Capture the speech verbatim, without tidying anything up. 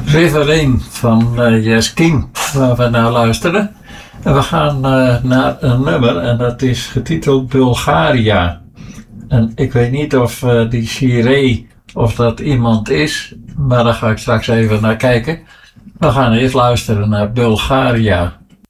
Riverine van uh, Yes King, waar we naar luisteren. En we gaan uh, naar een nummer en dat is getiteld Bulgaria. En ik weet niet of uh, die Shiree, of dat iemand is, maar daar ga ik straks even naar kijken. We gaan eerst luisteren naar Bulgaria.